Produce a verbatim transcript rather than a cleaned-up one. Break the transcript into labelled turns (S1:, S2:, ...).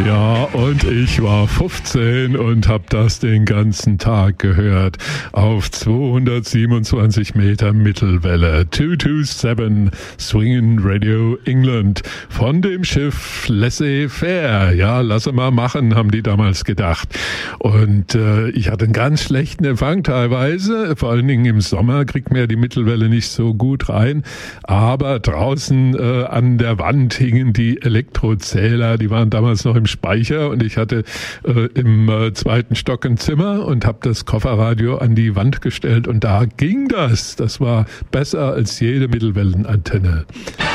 S1: Ja, und ich war fünfzehn und habe das den ganzen Tag gehört. Auf zweihundertsiebenundzwanzig Meter Mittelwelle. zweihundertsiebenundzwanzig Swingin' Radio England. Von dem Schiff Laissez-faire. Ja, lasse mal machen, haben die damals gedacht. Und äh, ich hatte einen ganz schlechten Empfang teilweise. Vor allen Dingen im Sommer kriegt man ja die Mittelwelle nicht so gut rein. Aber draußen äh, an der Wand hingen die Elektrozähler. Die waren damals noch im Speicher und ich hatte äh, im äh, zweiten Stock ein Zimmer und habe das Kofferradio an die Wand gestellt und da ging das. Das war besser als jede Mittelwellenantenne.